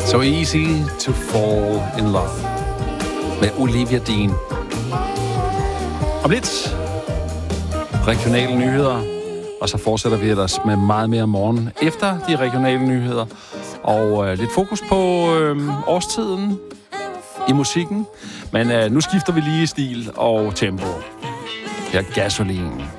So easy to fall in love. Med Olivia Dean. Om lidt regionale nyheder, og så fortsætter vi ellers med meget mere morgen efter de regionale nyheder. Og lidt fokus på årstiden i musikken. Men nu skifter vi lige stil og tempo. Her er Gasoline.